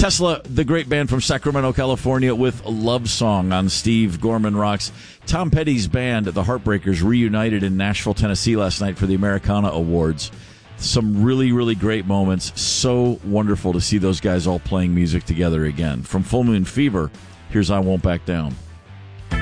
Tesla, the great band from Sacramento, California, with Love Song on Steve Gorman Rocks. Tom Petty's band, the Heartbreakers, reunited in Nashville, Tennessee last night for the Americana Awards. Some really, really great moments. So wonderful to see those guys all playing music together again. From Full Moon Fever, here's I Won't Back Down.